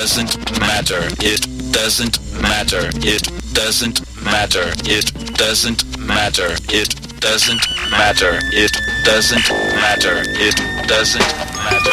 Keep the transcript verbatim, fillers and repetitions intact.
doesn't matter. It doesn't matter. It doesn't matter. It doesn't matter. It doesn't matter. It doesn't matter. It doesn't matter.